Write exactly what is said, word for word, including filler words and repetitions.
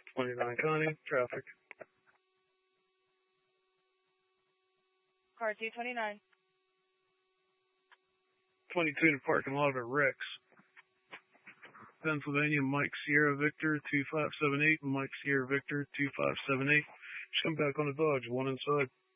twenty-nine Connie, traffic. Car two twenty-nine. twenty-two in the parking lot at Rex. Pennsylvania, Mike Sierra Victor two five seven eight, Mike Sierra Victor two five seven eight. Just come back on the Dodge, one inside.